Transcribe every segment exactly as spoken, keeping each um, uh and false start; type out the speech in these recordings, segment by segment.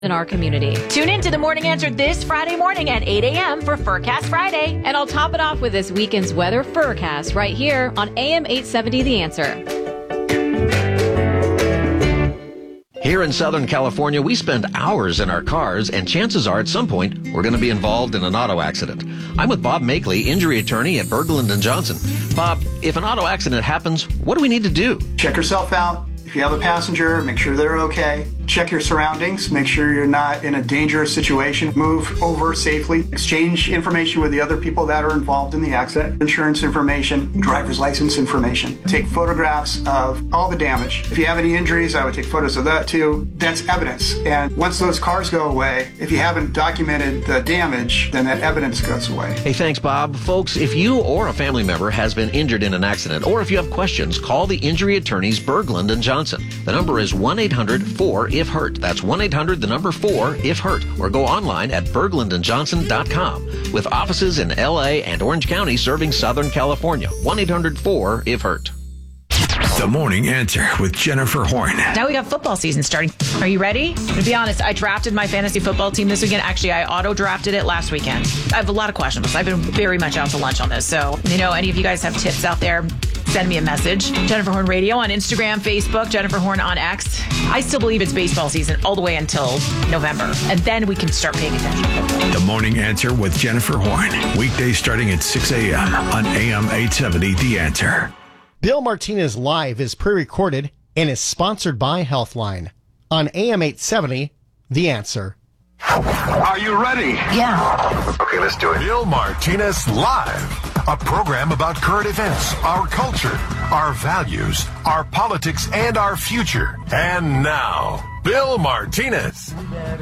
in our community. Tune in to The Morning Answer this Friday morning at eight a.m. for Furcast Friday. And I'll top it off with this weekend's weather Furcast right here on A M eight seventy The Answer. Here in Southern California, we spend hours in our cars, and chances are at some point we're going to be involved in an auto accident. I'm with Bob Makeley, injury attorney at Berglund and Johnson. Bob, if an auto accident happens, what do we need to do? Check yourself out. If you have a passenger, make sure they're okay. Check your surroundings. Make sure you're not in a dangerous situation. Move over safely. Exchange information with the other people that are involved in the accident. Insurance information, driver's license information. Take photographs of all the damage. If you have any injuries, I would take photos of that too. That's evidence. And once those cars go away, if you haven't documented the damage, then that evidence goes away. Hey, thanks, Bob. Folks, if you or a family member has been injured in an accident, or if you have questions, call the injury attorneys Berglund and Johnson. The number is one eight hundred four if hurt. That's one eight hundred, the number four, if hurt. Or go online at berglund and johnson dot com. With offices in L A and Orange County serving Southern California. one eight hundred four if hurt. The Morning Answer with Jennifer Horn. Now we got football season starting. Are you ready? To be honest, I drafted my fantasy football team this weekend. Actually, I auto-drafted it last weekend. I have a lot of questions. I've been very much out to lunch on this. So, you know, any of you guys have tips out there, send me a message. Jennifer Horn Radio on Instagram, Facebook, Jennifer Horn on X. I still believe it's baseball season all the way until November. And then we can start paying attention to football. The Morning Answer with Jennifer Horn. Weekdays starting at six a.m. on A M eight seventy The Answer. Bill Martinez Live is pre-recorded and is sponsored by Healthline on A M eight seventy, The Answer. Are you ready? Yeah. Okay, let's do it. Bill Martinez Live, a program about current events, our culture, our values, our politics, and our future. And now, Bill Martinez.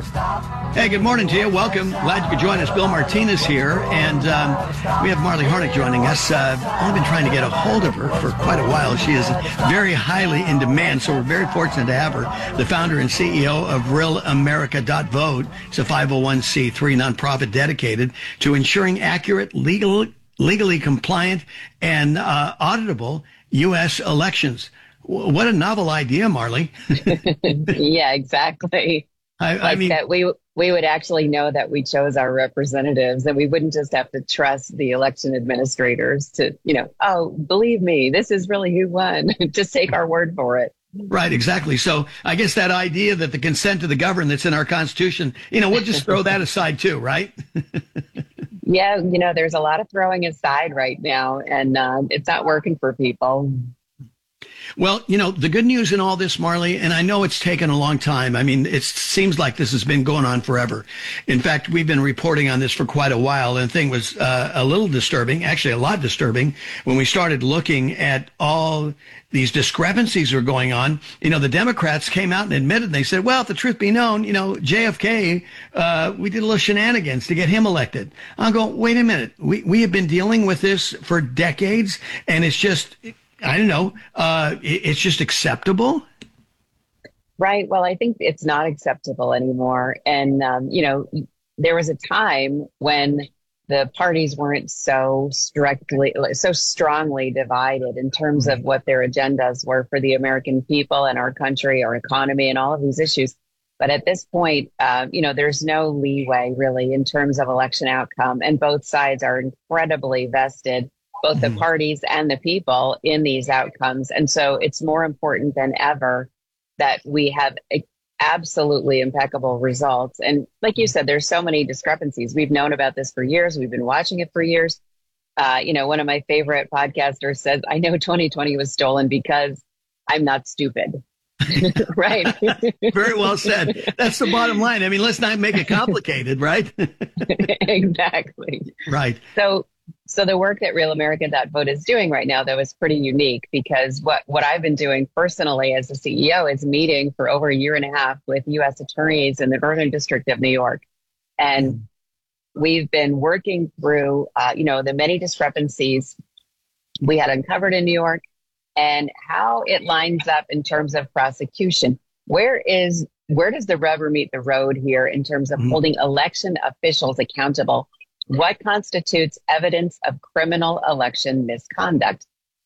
Hey, good morning to you. Welcome. Glad you could join us. Bill Martinez here. And um, we have Marley Harnick joining us. Uh, I've been trying to get a hold of her for quite a while. She is very highly in demand, so we're very fortunate to have her. The founder and C E O of real america dot vote. It's a five oh one c three nonprofit dedicated to ensuring accurate, legal, legally compliant, and uh, auditable U S elections. What a novel idea, Marley. Yeah, exactly. I, like I mean, that we we would actually know that we chose our representatives, and we wouldn't just have to trust the election administrators to, you know, oh, believe me, this is really who won. Just take our word for it. Right, exactly. So I guess that idea that the consent of the governed that's in our Constitution, you know, we'll just throw that aside too, right? Yeah, you know, there's a lot of throwing aside right now, and uh, it's not working for people. Well, you know, the good news in all this, Marley, and I know it's taken a long time. I mean, it seems like this has been going on forever. In fact, we've been reporting on this for quite a while, and the thing was uh, a little disturbing, actually a lot disturbing, when we started looking at all these discrepancies were going on. You know, the Democrats came out and admitted, they said, well, if the truth be known, you know, J F K, uh, we did a little shenanigans to get him elected. I'll go, wait a minute. We, we have been dealing with this for decades, and it's just... I don't know. Uh, it's just acceptable. Right. Well, I think it's not acceptable anymore. And, um, you know, there was a time when the parties weren't so strictly, so strongly divided in terms of what their agendas were for the American people and our country, our economy, and all of these issues. But at this point, uh, you know, there's no leeway really in terms of election outcome. And both sides are incredibly vested, both the parties and the people, in these outcomes. And so it's more important than ever that we have absolutely impeccable results. And like you said, there's so many discrepancies. We've known about this for years. We've been watching it for years. Uh, you know, one of my favorite podcasters says, I know twenty twenty was stolen because I'm not stupid. Right. Very well said. That's the bottom line. I mean, let's not make it complicated, right? Exactly. Right. So So the work that real america dot vote is doing right now, though, is pretty unique, because what, what I've been doing personally as a C E O is meeting for over a year and a half with U S attorneys in the Northern District of New York. And we've been working through, uh, you know, the many discrepancies we had uncovered in New York and how it lines up in terms of prosecution. Where is where does the rubber meet the road here in terms of mm-hmm. holding election officials accountable? What constitutes evidence of criminal election misconduct?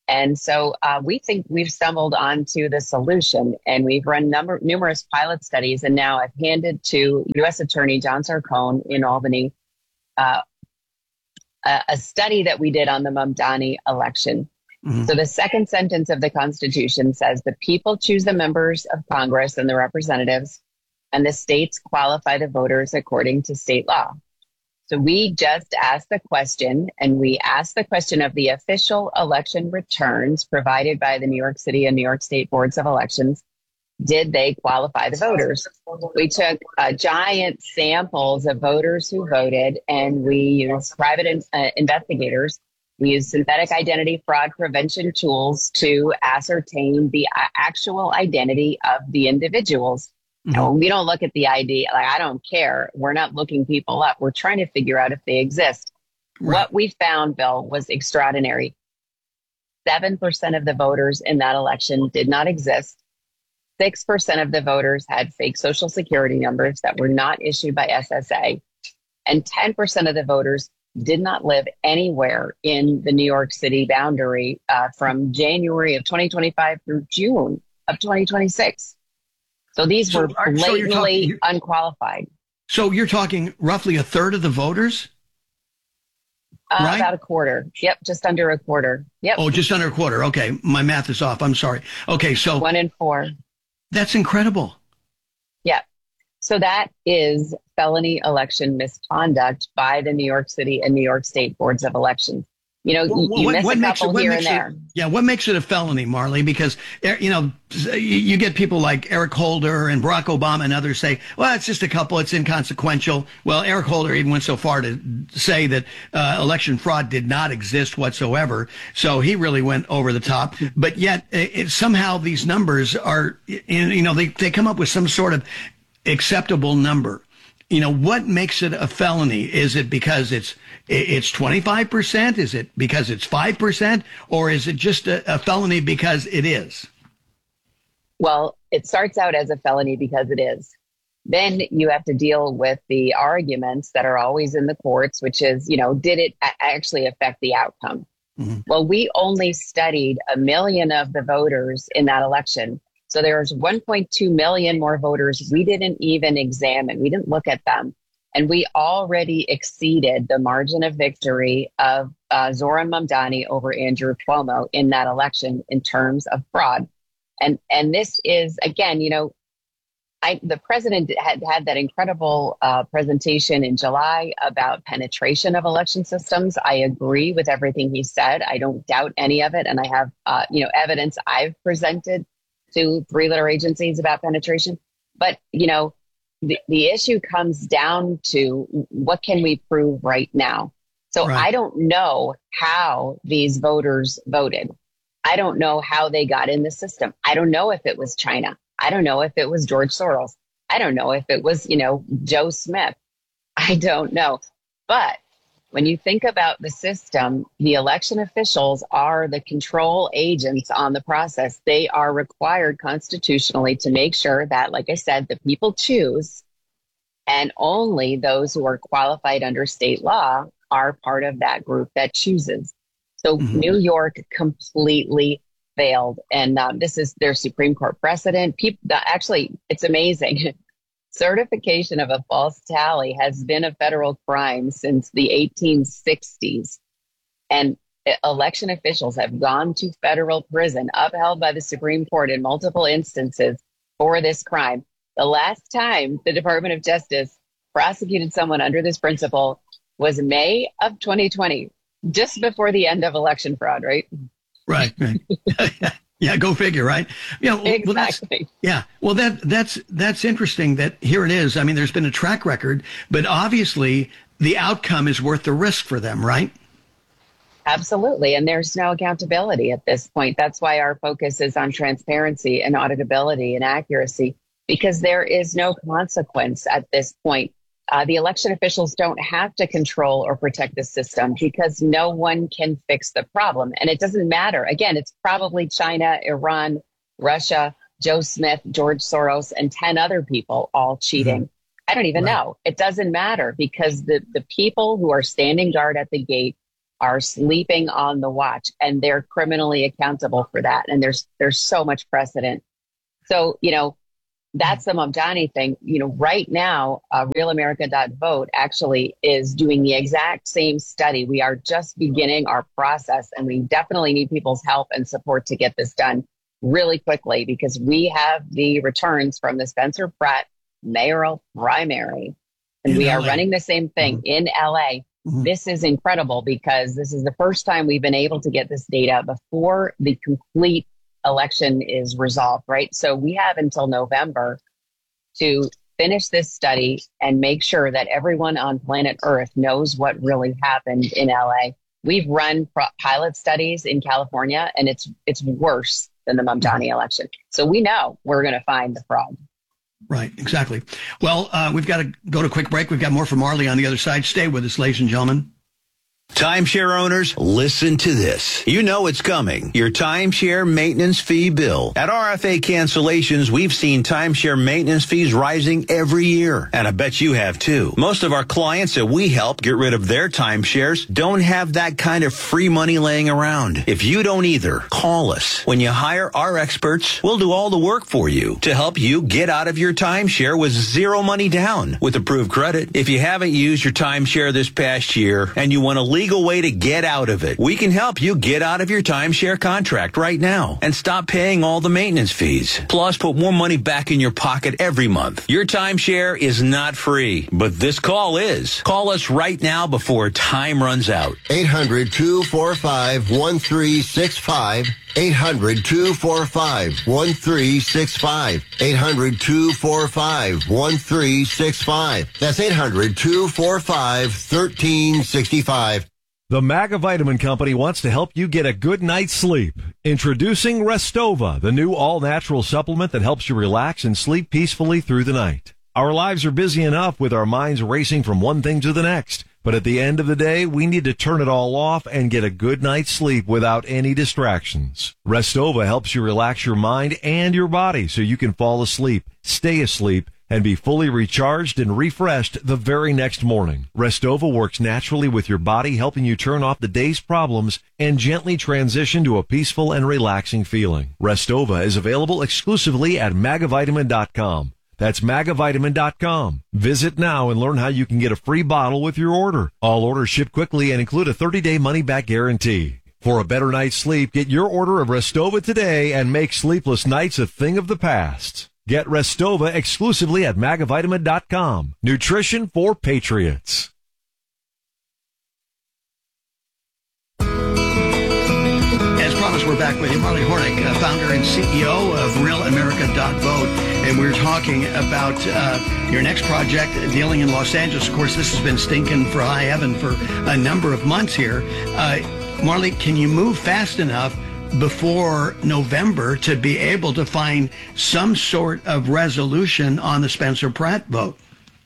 And so uh, we think we've stumbled onto the solution, and we've run number, numerous pilot studies. And now I've handed to U S Attorney John Sarcone in Albany uh, a, a study that we did on the Mamdani election. Mm-hmm. So the second sentence of the Constitution says the people choose the members of Congress and the representatives, and the states qualify the voters according to state law. So we just asked the question, and we asked the question of the official election returns provided by the New York City and New York State boards of elections. Did they qualify the voters? We took uh, giant samples of voters who voted, and we used private in, uh, investigators. We used synthetic identity fraud prevention tools to ascertain the uh, actual identity of the individuals. Mm-hmm. Now, we don't look at the I D. Like, I don't care. We're not looking people up. We're trying to figure out if they exist. Right. What we found, Bill, was extraordinary. seven percent of the voters in that election did not exist. six percent of the voters had fake social security numbers that were not issued by S S A. And ten percent of the voters did not live anywhere in the New York City boundary uh, from January of twenty twenty-five through June of twenty twenty-six. So these so, were blatantly so you're talking, you're, unqualified. So you're talking roughly a third of the voters? Uh, right? About a quarter. Yep, just under a quarter. Yep. Oh, just under a quarter. Okay, my math is off. I'm sorry. Okay, so one in four. That's incredible. Yeah. So that is felony election misconduct by the New York City and New York State boards of elections. You know, well, you what, miss what a makes couple it, here and it, there. Yeah, what makes it a felony, Marley? Because, you know, you get people like Eric Holder and Barack Obama and others say, well, it's just a couple, it's inconsequential. Well, Eric Holder even went so far to say that uh, election fraud did not exist whatsoever. So he really went over the top. But yet, it, somehow these numbers are, you know, they, they come up with some sort of acceptable number. You know, what makes it a felony? Is it because it's it's twenty-five percent? Is it because it's five percent? Or is it just a, a felony because it is? Well, it starts out as a felony because it is. Then you have to deal with the arguments that are always in the courts, which is, you know, did it a- actually affect the outcome? Mm-hmm. Well, we only studied a million of the voters in that election. So there's one point two million more voters we didn't even examine. We didn't look at them. And we already exceeded the margin of victory of uh, Zoran Mamdani over Andrew Cuomo in that election in terms of fraud. And and this is, again, you know, I, the president had had that incredible uh, presentation in July about penetration of election systems. I agree with everything he said. I don't doubt any of it. And I have, uh, you know, evidence I've presented to three-letter agencies about penetration. But, you know, the, the issue comes down to what can we prove right now? So right. I don't know how these voters voted. I don't know how they got in the system. I don't know if it was China. I don't know if it was George Soros. I don't know if it was, you know, Joe Smith. I don't know. But when you think about the system, the election officials are the control agents on the process. They are required constitutionally to make sure that, like I said, the people choose, and only those who are qualified under state law are part of that group that chooses. So mm-hmm. New York completely failed. And um, this is their Supreme Court precedent. People, actually, it's amazing. Certification of a false tally has been a federal crime since the eighteen sixties. And election officials have gone to federal prison, upheld by the Supreme Court in multiple instances for this crime. The last time the Department of Justice prosecuted someone under this principle was May of twenty twenty, just before the end of election fraud, right? Right, right. Yeah, go figure, right? You know, exactly. Well, that's, yeah. Well, that that's that's interesting. That here it is. I mean, there's been a track record, but obviously the outcome is worth the risk for them, right? Absolutely, and there's no accountability at this point. That's why our focus is on transparency and auditability and accuracy, because there is no consequence at this point. Uh, the election officials don't have to control or protect the system because no one can fix the problem. And it doesn't matter. Again, it's probably China, Iran, Russia, Joe Smith, George Soros, and ten other people all cheating. Mm-hmm. I don't even right. know. It doesn't matter because the, the people who are standing guard at the gate are sleeping on the watch, and they're criminally accountable for that. And there's there's so much precedent. So, you know, that's the Mamdani thing. You know, right now, uh, real america dot vote actually is doing the exact same study. We are just beginning our process, and we definitely need people's help and support to get this done really quickly, because we have the returns from the Spencer Pratt mayoral primary, and in we L A. Are running the same thing mm-hmm. in L A. Mm-hmm. This is incredible, because this is the first time we've been able to get this data before the complete election is resolved, right? So we have until November to finish this study and make sure that everyone on planet Earth knows what really happened in L A. We've run pro- pilot studies in California, and it's it's worse than the Mamdani election. So we know we're going to find the fraud. Right, exactly. Well, uh, we've got to go to a quick break. We've got more from Marley on the other side. Stay with us, ladies and gentlemen. Timeshare owners, listen to this. You know it's coming. Your timeshare maintenance fee bill. At R F A Cancellations, we've seen timeshare maintenance fees rising every year. And I bet you have too. Most of our clients that we help get rid of their timeshares don't have that kind of free money laying around. If you don't either, call us. When you hire our experts, we'll do all the work for you to help you get out of your timeshare with zero money down with approved credit. If you haven't used your timeshare this past year and you want to leave legal way to get out of it, we can help you get out of your timeshare contract right now and stop paying all the maintenance fees. Plus, put more money back in your pocket every month. Your timeshare is not free, but this call is. Call us right now before time runs out. eight hundred, two four five, one three six five. eight hundred, two four five, one three six five. eight hundred, two four five, one three six five. That's eight hundred, two four five, one three six five. The Magavitamin Company wants to help you get a good night's sleep. Introducing Restova, the new all-natural supplement that helps you relax and sleep peacefully through the night. Our lives are busy enough with our minds racing from one thing to the next. But at the end of the day, we need to turn it all off and get a good night's sleep without any distractions. Restova helps you relax your mind and your body so you can fall asleep, stay asleep, and be fully recharged and refreshed the very next morning. Restova works naturally with your body, helping you turn off the day's problems and gently transition to a peaceful and relaxing feeling. Restova is available exclusively at magavitamin dot com. That's magavitamin dot com. Visit now and learn how you can get a free bottle with your order. All orders ship quickly and include a thirty-day money-back guarantee. For a better night's sleep, get your order of Restova today and make sleepless nights a thing of the past. Get Restova exclusively at magavitamin dot com. Nutrition for patriots. As promised, we're back with you, Marley Hornick, uh, founder and C E O of real america dot vote. And we're talking about uh, your next project dealing in Los Angeles. Of course, this has been stinking for high heaven for a number of months here. Uh, Marley, can you move fast enough before November to be able to find some sort of resolution on the Spencer Pratt vote?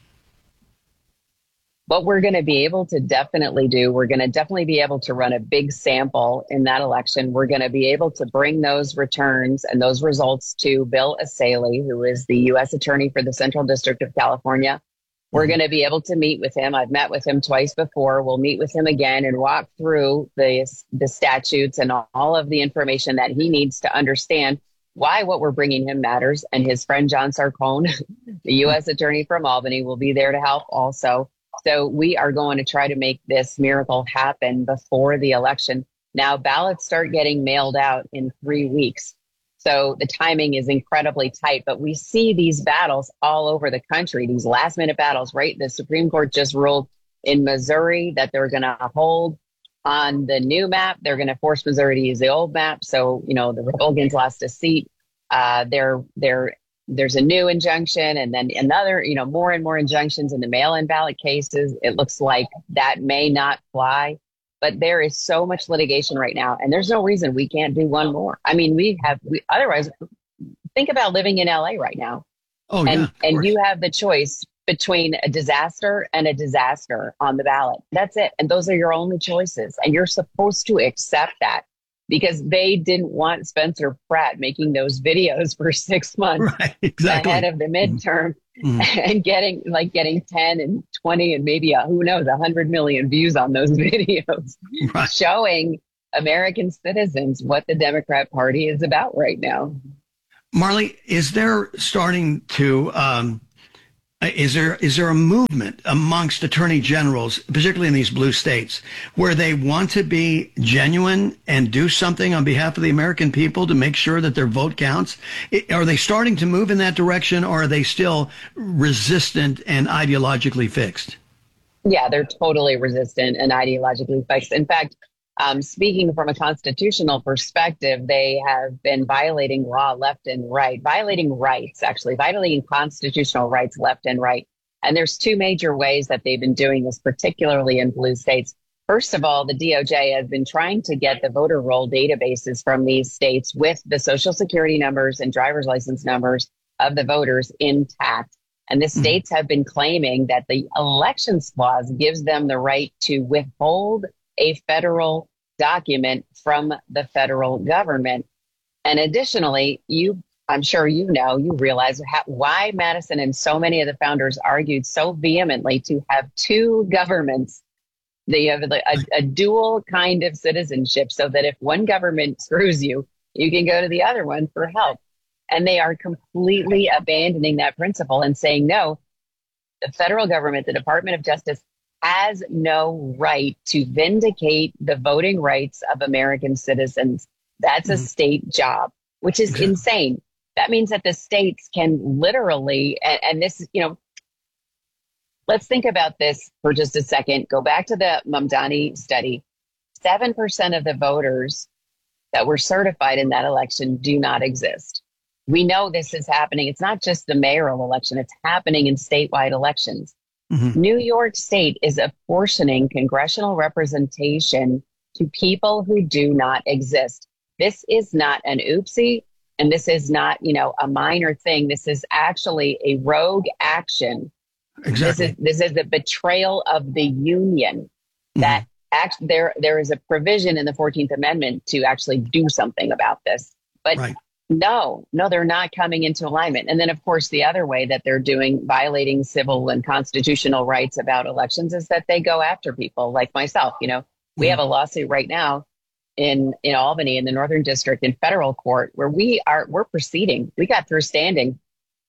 What we're going to be able to definitely do, we're going to definitely be able to run a big sample in that election. We're going to be able to bring those returns and those results to Bill Asalee, who is the U S Attorney for the Central District of California. We're going to be able to meet with him. I've met with him twice before. We'll meet with him again and walk through the, the statutes and all of the information that he needs to understand why what we're bringing him matters. And his friend John Sarcone, the U S Attorney from Albany, will be there to help also. So we are going to try to make this miracle happen before the election. Now, ballots start getting mailed out in three weeks. So the timing is incredibly tight, but we see these battles all over the country, these last minute battles, right? The Supreme Court just ruled in Missouri that they're going to hold on the new map. They're going to force Missouri to use the old map. So, you know, the Republicans lost a seat. Uh, they're, they're, there's a new injunction and then another, you know, more and more injunctions in the mail-in ballot cases. It looks like that may not fly. But there is so much litigation right now, and there's no reason we can't do one more. I mean, we have, we, otherwise, think about living in L A right now. Oh, and, yeah. And you have the choice between a disaster and a disaster on the ballot. That's it. And those are your only choices. And you're supposed to accept that because they didn't want Spencer Pratt making those videos for six months right, exactly. ahead of the midterm. Mm-hmm. And getting like getting ten and twenty and maybe, a, who knows, one hundred million views on those videos, right, showing American citizens what the Democrat Party is about right now. Marley, is there starting to, um, is there is there a movement amongst attorney generals, particularly in these blue states, where they want to be genuine and do something on behalf of the American people to make sure that their vote counts? Are they starting to move in that direction, or are they still resistant and ideologically fixed? Yeah, they're totally resistant and ideologically fixed. In fact, Um, speaking from a constitutional perspective, they have been violating law left and right, violating rights, actually, violating constitutional rights left and right. And there's two major ways that they've been doing this, particularly in blue states. First of all, the D O J has been trying to get the voter roll databases from these states with the social security numbers and driver's license numbers of the voters intact. And the states have been claiming that the elections clause gives them the right to withhold a federal document from the federal government. And additionally, you, I'm sure you know, you realize how, why Madison and so many of the founders argued so vehemently to have two governments, they have a, a dual kind of citizenship, so that if one government screws you, you can go to the other one for help. And they are completely abandoning that principle and saying, no, the federal government, the Department of Justice, has no right to vindicate the voting rights of American citizens. That's a state job, which is insane. That means that the states can literally, and, and this, you know, let's think about this for just a second. Go back to the Mamdani study. seven percent of the voters that were certified in that election do not exist. We know this is happening. It's not just the mayoral election. It's happening in statewide elections. Mm-hmm. New York State is apportioning congressional representation to people who do not exist. This is not an oopsie, and this is not, you know, a minor thing. This is actually a rogue action. Exactly. This is this is the betrayal of the union. Mm-hmm. That act there there is a provision in the fourteenth Amendment to actually do something about this, but. Right. No, no, they're not coming into alignment. And then, of course, the other way that they're doing, violating civil and constitutional rights about elections, is that they go after people like myself. You know, we mm. have a lawsuit right now in, in Albany in the Northern District in federal court where we are, we're proceeding. We got through standing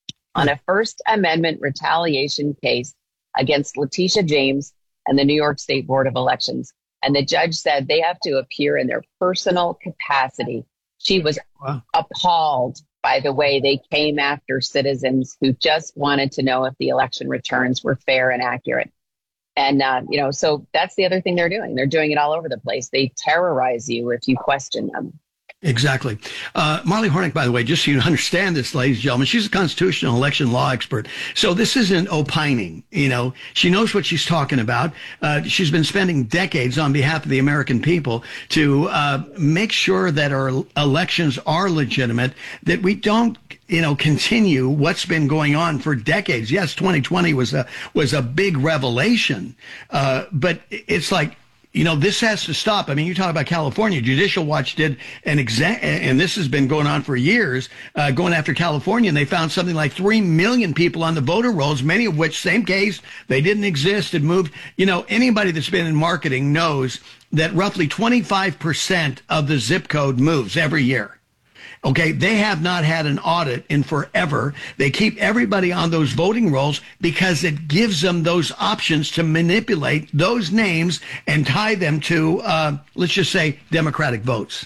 on a First Amendment retaliation case against Letitia James and the New York State Board of Elections. And the judge said they have to appear in their personal capacity. She was wow. appalled by the way they came after citizens who just wanted to know if the election returns were fair and accurate. And, uh, you know, so that's the other thing they're doing. They're doing it all over the place. They terrorize you if you question them. Exactly. Uh, Marley Hornick, by the way, just so you understand this, ladies and gentlemen, she's a constitutional election law expert. So this isn't opining. You know, she knows what she's talking about. Uh, she's been spending decades on behalf of the American people to uh, make sure that our elections are legitimate, that we don't, you know, continue what's been going on for decades. Yes, twenty twenty was a was a big revelation, uh, but it's like, you know, this has to stop. I mean, you talk about California. Judicial Watch did an exam, and this has been going on for years, uh, going after California, and they found something like three million people on the voter rolls, many of which, same case, they didn't exist, had moved. You know, anybody that's been in marketing knows that roughly twenty-five percent of the zip code moves every year. Okay, they have not had an audit in forever. They keep everybody on those voting rolls because it gives them those options to manipulate those names and tie them to, uh, let's just say, Democratic votes.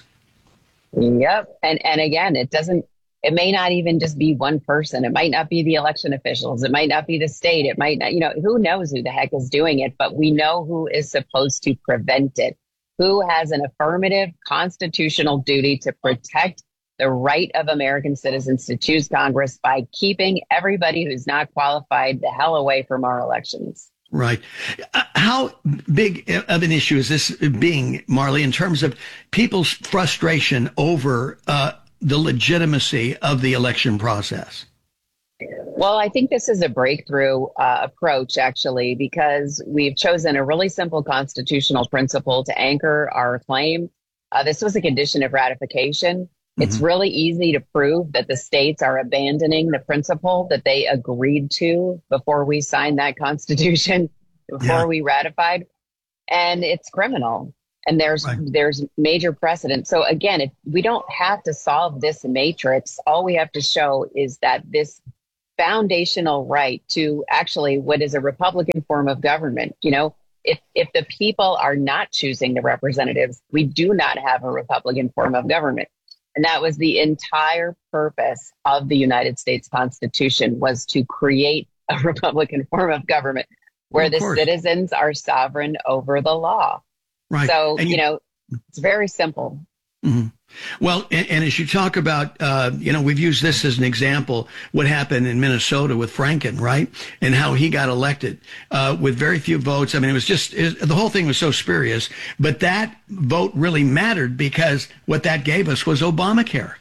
Yep. And and again, it doesn't, it may not even just be one person. It might not be the election officials. It might not be the state. It might not, you know, who knows who the heck is doing it, but we know who is supposed to prevent it, who has an affirmative constitutional duty to protect the right of American citizens to choose Congress by keeping everybody who's not qualified the hell away from our elections. Right. Uh, how big of an issue is this being, Marley, in terms of people's frustration over uh, the legitimacy of the election process? Well, I think this is a breakthrough uh, approach, actually, because we've chosen a really simple constitutional principle to anchor our claim. Uh, this was a condition of ratification. It's really easy to prove that the states are abandoning the principle that they agreed to before we signed that Constitution, before Yeah. we ratified. And it's criminal. And there's Right. there's major precedent. So again, if we don't have to solve this matrix, all we have to show is that this foundational right to actually what is a Republican form of government, you know, if if the people are not choosing the representatives, we do not have a Republican form of government. And that was the entire purpose of the United States Constitution, was to create a Republican form of government where Of the course. citizens are sovereign over the law. Right. So, And you, you- know, it's very simple. Mhm. Well, and, and as you talk about, uh, you know, we've used this as an example, what happened in Minnesota with Franken, right? And how he got elected uh, with very few votes. I mean, it was just, it, the whole thing was so spurious. But that vote really mattered because what that gave us was Obamacare.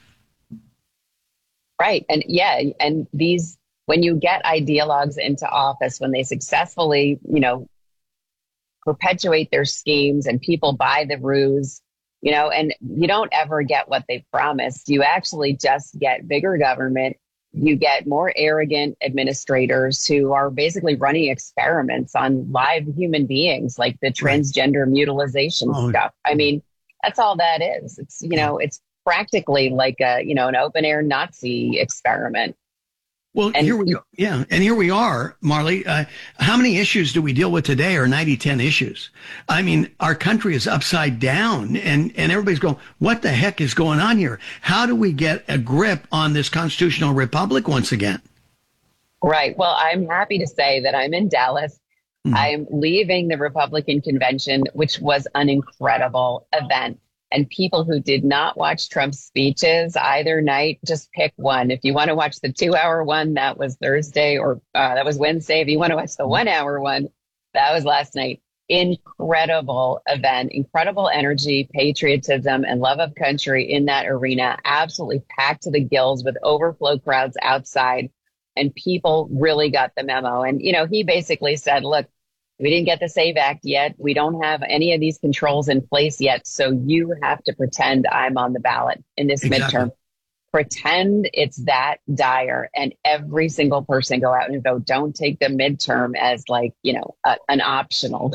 Right. And yeah, and these, when you get ideologues into office, when they successfully, you know, perpetuate their schemes and people buy the ruse, you know, and you don't ever get what they promised. You actually just get bigger government. You get more arrogant administrators who are basically running experiments on live human beings, like the transgender mutilization Oh. stuff. I mean, that's all that is. It's, you know, it's practically like a, you know, an open air Nazi experiment. Well, And here we go. Yeah. And here we are, Marley. Uh, how many issues do we deal with today are ninety ten issues? I mean, our country is upside down and, and everybody's going, what the heck is going on here? How do we get a grip on this constitutional republic once again? Right. Well, I'm happy to say that I'm in Dallas. Mm-hmm. I'm leaving the Republican convention, which was an incredible event. And people who did not watch Trump's speeches either night, just pick one. If you want to watch the two hour one, that was Thursday, or uh, that was Wednesday. If you want to watch the one hour one, that was last night. Incredible event, incredible energy, patriotism, and love of country in that arena. Absolutely packed to the gills with overflow crowds outside. And people really got the memo. And, you know, he basically said, look, we didn't get the SAVE Act yet. We don't have any of these controls in place yet. So you have to pretend I'm on the ballot in this Exactly. midterm. Pretend it's that dire, and every single person go out and vote. Don't take the midterm as like, you know, a, an optional.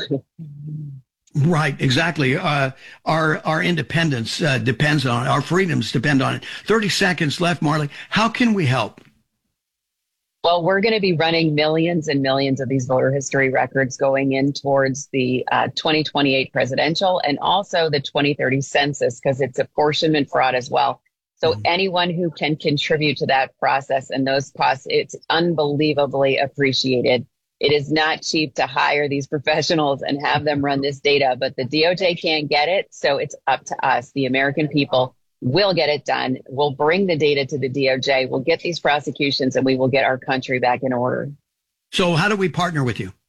Right, exactly. Uh, our our independence uh, depends on it. Our freedoms depend on it. thirty seconds left, Marley. How can we help? Well, we're going to be running millions and millions of these voter history records going in towards the uh, twenty twenty-eight presidential and also the twenty thirty census, because it's apportionment fraud as well. So mm-hmm. anyone who can contribute to that process and those costs, it's unbelievably appreciated. It is not cheap to hire these professionals and have them run this data, but the D O J can't get it. So it's up to us, the American people. We'll get it done. We'll bring the data to the D O J. We'll get these prosecutions and we will get our country back in order. So how do we partner with you?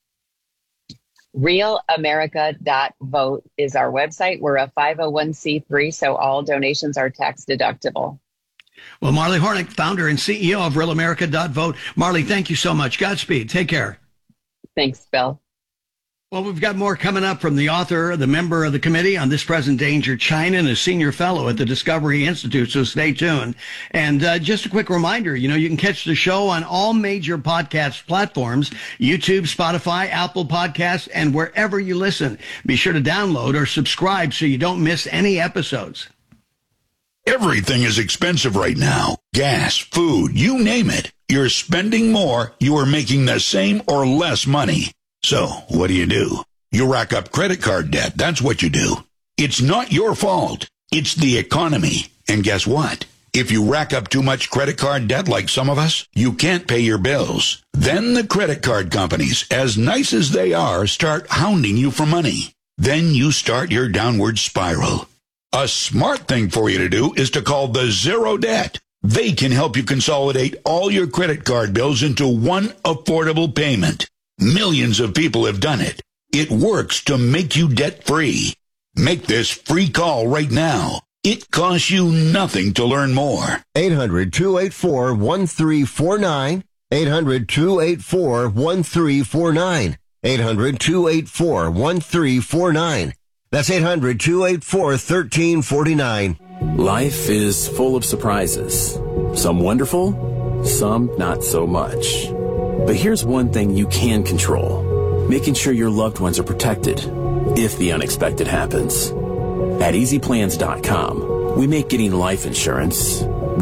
real america dot vote is our website. We're a five oh one c three, so all donations are tax deductible. Well, Marley Hornick, founder and C E O of real america dot vote. Marley, thank you so much. Godspeed. Take care. Thanks, Bill. Well, we've got more coming up from the author, the member of the committee on this present danger, China, and a senior fellow at the Discovery Institute, so stay tuned. And uh, just a quick reminder, you know, you can catch the show on all major podcast platforms, YouTube, Spotify, Apple Podcasts, and wherever you listen. Be sure to download or subscribe so you don't miss any episodes. Everything is expensive right now. Gas, food, you name it. You're spending more, you are making the same or less money. So, what do you do? You rack up credit card debt. That's what you do. It's not your fault. It's the economy. And guess what? If you rack up too much credit card debt like some of us, you can't pay your bills. Then the credit card companies, as nice as they are, start hounding you for money. Then you start your downward spiral. A smart thing for you to do is to call the Zero Debt. They can help you consolidate all your credit card bills into one affordable payment. Millions of people have done it. It works to make you debt-free. Make this free call right now. It costs you nothing to learn more. eight hundred, two eight four, one three four nine. eight hundred, two eight four, one three four nine. eight hundred, two eight four, one three four nine. That's eight hundred, two eight four, one three four nine. Life is full of surprises. Some wonderful, some not so much. But here's one thing you can control. Making sure your loved ones are protected if the unexpected happens. At easy plans dot com, we make getting life insurance,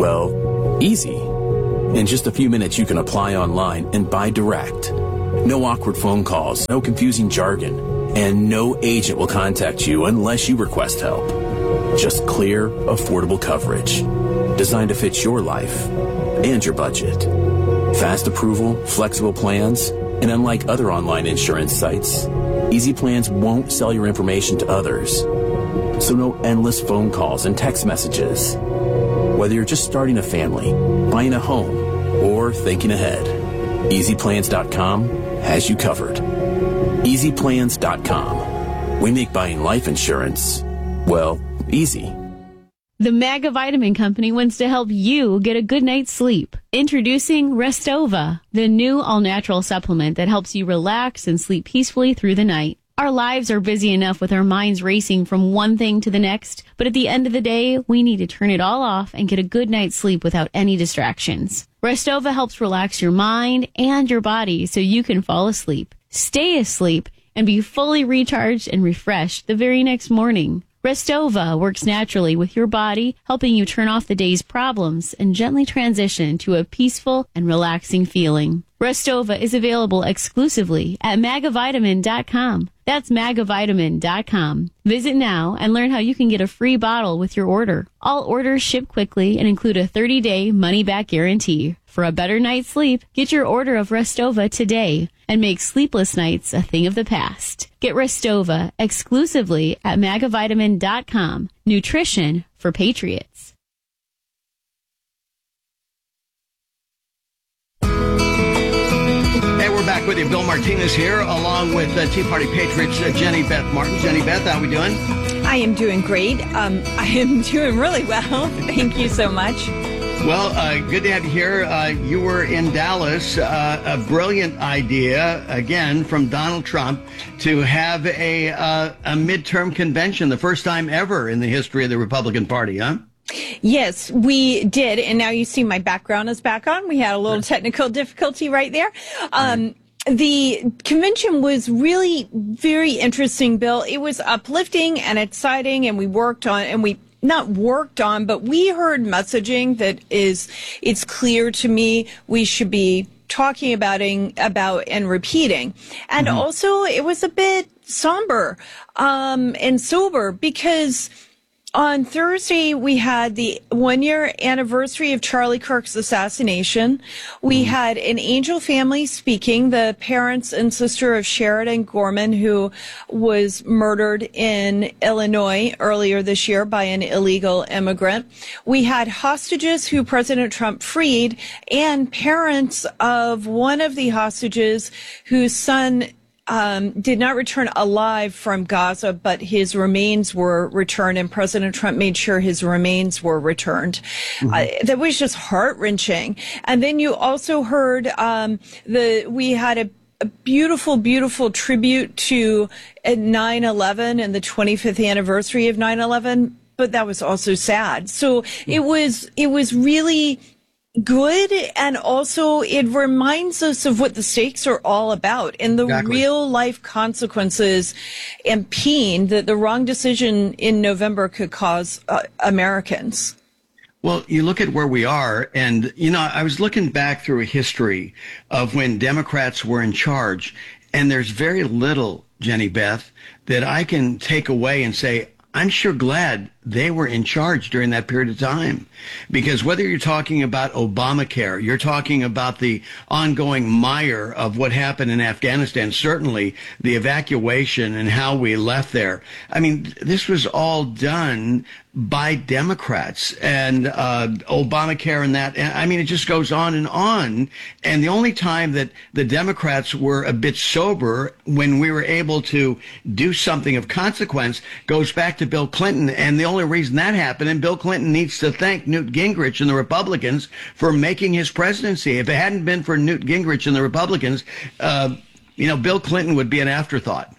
well, easy. In just a few minutes, you can apply online and buy direct. No awkward phone calls, no confusing jargon, and no agent will contact you unless you request help. Just clear, affordable coverage designed to fit your life and your budget. Fast approval, flexible plans, and unlike other online insurance sites, Easy Plans won't sell your information to others. So no endless phone calls and text messages. Whether you're just starting a family, buying a home, or thinking ahead, easy plans dot com has you covered. easy plans dot com. We make buying life insurance, well, easy. The Maga Vitamin Company wants to help you get a good night's sleep. Introducing Restova, the new all-natural supplement that helps you relax and sleep peacefully through the night. Our lives are busy enough with our minds racing from one thing to the next, but at the end of the day, we need to turn it all off and get a good night's sleep without any distractions. Restova helps relax your mind and your body so you can fall asleep, stay asleep, and be fully recharged and refreshed the very next morning. Restova works naturally with your body, helping you turn off the day's problems and gently transition to a peaceful and relaxing feeling. Restova is available exclusively at maga vitamin dot com. That's maga vitamin dot com. Visit now and learn how you can get a free bottle with your order. All orders ship quickly and include a thirty-day money-back guarantee. For a better night's sleep, get your order of Restova today and make sleepless nights a thing of the past. Get Restova exclusively at maga vitamin dot com. Nutrition for patriots. Hey, we're back with you. Bill Martinez here, along with uh, Tea Party Patriots uh, Jenny Beth Martin. Jenny Beth, how are we doing? I am doing great. Um, I am doing really well. Thank you so much. Well, uh, good to have you here. Uh, you were in Dallas. Uh, a brilliant idea, again, from Donald Trump to have a, uh, a midterm convention, the first time ever in the history of the Republican Party, huh? Yes, we did. And now you see my background is back on. We had a little technical difficulty right there. Um, The convention was really very interesting, Bill. It was uplifting and exciting, and we worked on, and we not worked on, but we heard messaging that is, it's clear to me we should be talking about, about and repeating. And mm-hmm. also it was a bit somber, um, and sober because on Thursday, we had the one-year anniversary of Charlie Kirk's assassination. We mm. had an Angel family speaking, the parents and sister of Sheridan Gorman, who was murdered in Illinois earlier this year by an illegal immigrant. We had hostages who President Trump freed, and parents of one of the hostages whose son Um, did not return alive from Gaza, but his remains were returned, and President Trump made sure his remains were returned. Mm-hmm. Uh, that was just heart-wrenching. And then you also heard um, the we had a, a beautiful, beautiful tribute to nine eleven and the twenty-fifth anniversary of nine eleven, but that was also sad. So mm-hmm. it was it was really good, and also it reminds us of what the stakes are all about and the exactly. real life consequences and pain that the wrong decision in November could cause uh, Americans. Well, you look at where we are, and, you know, I was looking back through a history of when Democrats were in charge, and there's very little, Jenny Beth, that I can take away and say, I'm sure glad they were in charge during that period of time, because whether you're talking about Obamacare, you're talking about the ongoing mire of what happened in Afghanistan, certainly the evacuation and how we left there. I mean, this was all done by Democrats, and uh, Obamacare and that. And, I mean, it just goes on and on. And the only time that the Democrats were a bit sober when we were able to do something of consequence goes back to Bill Clinton. And the only reason that happened, and Bill Clinton needs to thank Newt Gingrich and the Republicans for making his presidency. If it hadn't been for Newt Gingrich and the Republicans, uh, you know, Bill Clinton would be an afterthought.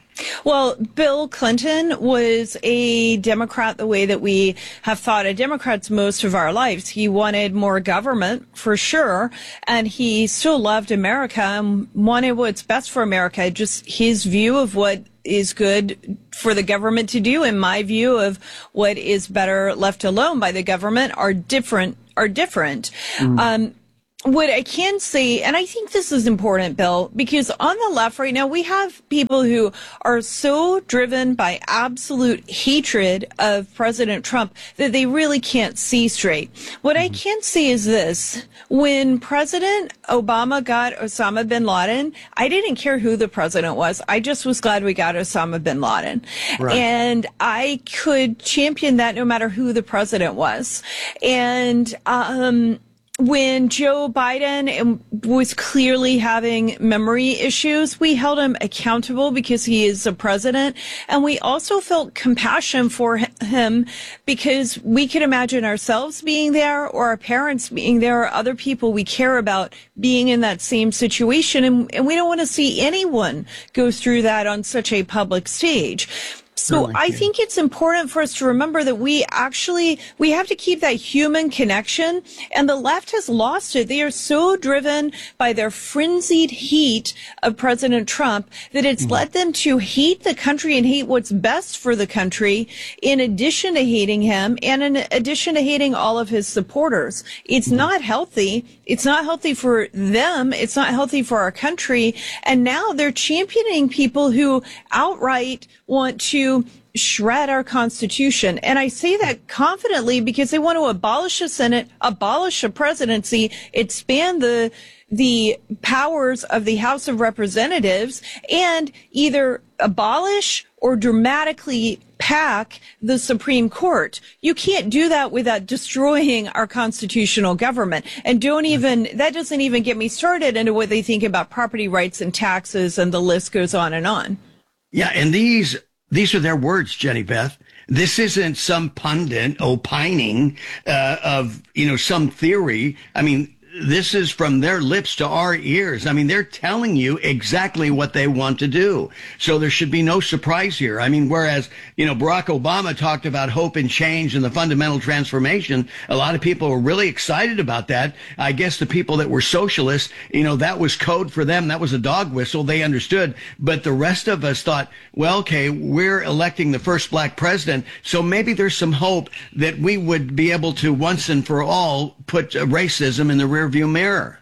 Well, Bill Clinton was a Democrat the way that we have thought of Democrats most of our lives. He wanted more government, for sure, and he still loved America and wanted what's best for America. Just his view of what is good for the government to do, and my view of what is better left alone by the government are different, are different. Mm. Um, What I can say, and I think this is important, Bill, because on the left right now, we have people who are so driven by absolute hatred of President Trump that they really can't see straight. What I can say is this. When President Obama got Osama bin Laden, I didn't care who the president was. I just was glad we got Osama bin Laden. Right. And I could champion that no matter who the president was. And, um, when Joe Biden was clearly having memory issues, we held him accountable because he is a president. And we also felt compassion for him because we could imagine ourselves being there or our parents being there or other people we care about being in that same situation. And, and we don't want to see anyone go through that on such a public stage. So I think it's important for us to remember that we actually, we have to keep that human connection, and the left has lost it. They are so driven by their frenzied hate of President Trump that it's mm-hmm. led them to hate the country and hate what's best for the country, in addition to hating him and in addition to hating all of his supporters. It's mm-hmm. not healthy. It's not healthy for them. It's not healthy for our country. And now they're championing people who outright want to shred our Constitution. And I say that confidently because they want to abolish a Senate, abolish a presidency, expand the the powers of the House of Representatives, and either abolish or dramatically pack the Supreme Court. You can't do that without destroying our constitutional government. And don't even, that doesn't even get me started into what they think about property rights and taxes, and the list goes on and on. Yeah, and these these are their words, Jenny Beth. This isn't some pundit opining uh, of, you know, some theory. I mean, this is from their lips to our ears. I mean, they're telling you exactly what they want to do. So there should be no surprise here. I mean, whereas, you know, Barack Obama talked about hope and change and the fundamental transformation, a lot of people were really excited about that. I guess the people that were socialists, you know, that was code for them. That was a dog whistle. They understood. But the rest of us thought, well, okay, we're electing the first black president, so maybe there's some hope that we would be able to once and for all put racism in the rear view mirror.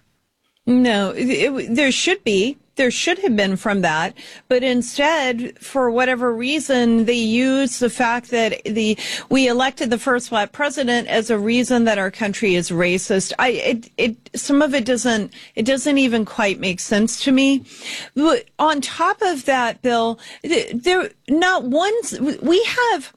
No, it, it, there should be. There should have been from that. But instead, for whatever reason, they use the fact that the we elected the first black president as a reason that our country is racist. I it, it some of it doesn't it doesn't even quite make sense to me. But on top of that, Bill, there not once we have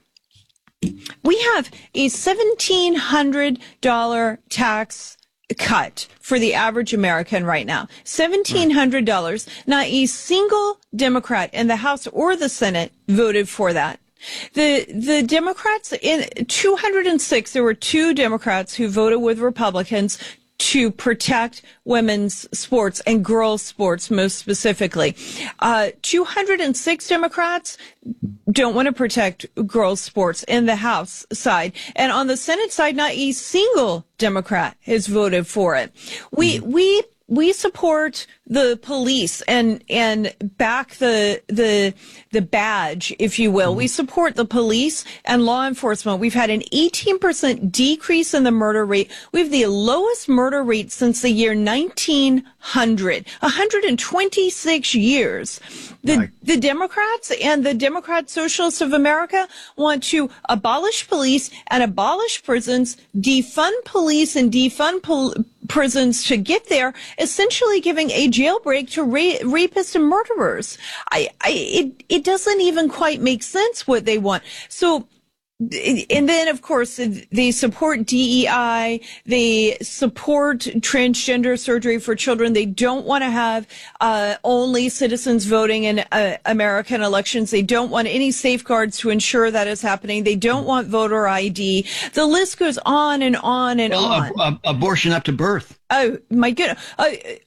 we have a seventeen hundred dollars tax cut for the average American right now. seventeen hundred dollars. Not a single Democrat in the House or the Senate voted for that. The the Democrats in two hundred six, there were two Democrats who voted with Republicans to protect women's sports and girls' sports most specifically. Uh, two hundred six Democrats don't want to protect girls' sports in the House side. And on the Senate side, not a single Democrat has voted for it. We, mm-hmm. we, we support the police and, and back the, the, the badge, if you will. Mm-hmm. We support the police and law enforcement. We've had an eighteen percent decrease in the murder rate. We have the lowest murder rate since the year nineteen hundred, one hundred twenty-six years. The, right. the Democrats and the Democrat Socialists of America want to abolish police and abolish prisons, defund police and defund pol- prisons to get there, essentially giving a jailbreak to ra- rapists and murderers. I, I, it, it doesn't even quite make sense what they want. So, and then, of course, they support D E I. They support transgender surgery for children. They don't want to have uh, only citizens voting in uh, American elections. They don't want any safeguards to ensure that is happening. They don't want voter I D. The list goes on and on and well, on. A, a, abortion up to birth. Oh, my goodness. Uh, uh,